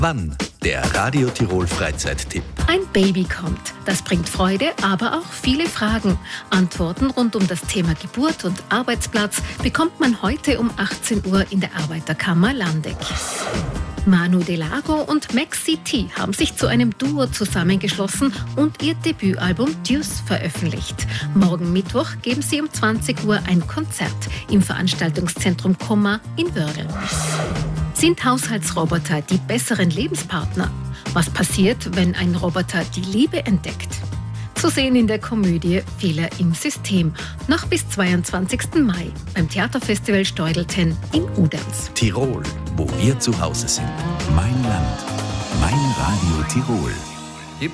Wann? Der Radio Tirol Freizeittipp. Ein Baby kommt. Das bringt Freude, aber auch viele Fragen. Antworten rund um das Thema Geburt und Arbeitsplatz bekommt man heute um 18 Uhr in der Arbeiterkammer Landeck. Manu Delago und Maxi T haben sich zu einem Duo zusammengeschlossen und ihr Debütalbum Deuce veröffentlicht. Morgen Mittwoch geben sie um 20 Uhr ein Konzert im Veranstaltungszentrum Komma in Wörgl. Sind Haushaltsroboter die besseren Lebenspartner? Was passiert, wenn ein Roboter die Liebe entdeckt? Zu sehen in der Komödie Fehler im System. Noch bis 22. Mai beim Theaterfestival Steudelten in Uderns. Tirol, wo wir zu Hause sind. Mein Land, mein Radio Tirol.